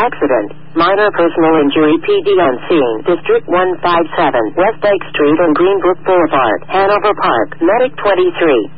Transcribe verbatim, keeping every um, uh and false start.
Accident. Minor personal injury. P D on scene. District one five seven. West Lake Street and Greenbrook Boulevard. Hanover Park. Medic twenty-three.